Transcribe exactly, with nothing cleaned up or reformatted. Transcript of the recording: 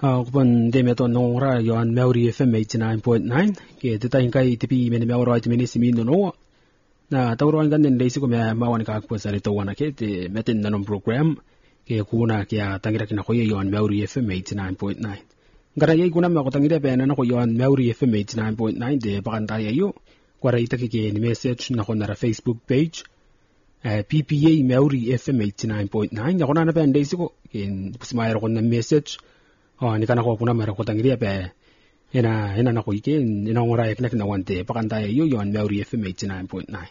Kupon deme to nongra yon Maori F M eighty-nine point nine ke teta inkai tipi meni Maori ati meni simino no na tauro angan den leisi ko me mawan ka ko sare to wana ke te metin nanom program ke kuna ke tangira kina ko yon Maori F M eighty-nine point nine ngara ye kuna ma ko tangira be na ko yon Maori F M eighty-nine point nine de bakanta ye yo kwara itaki ke ni message na ko na Facebook page Uh, P P A Maori F M eighty-nine point nine ya kona na pe ndesi ko in pusmayro ko na message oh ni kana ko kuna mara ko tangiria pe ena ena na ko ike ina ngora ek na wante pakanta yo yon Maori F M eighty-nine point nine